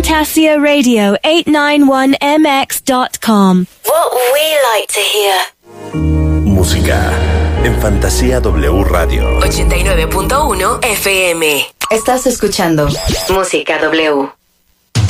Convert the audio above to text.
Fantasia Radio 891mx.com. What we like to hear. Música en Fantasía W Radio 89.1 FM. Estás escuchando Música W.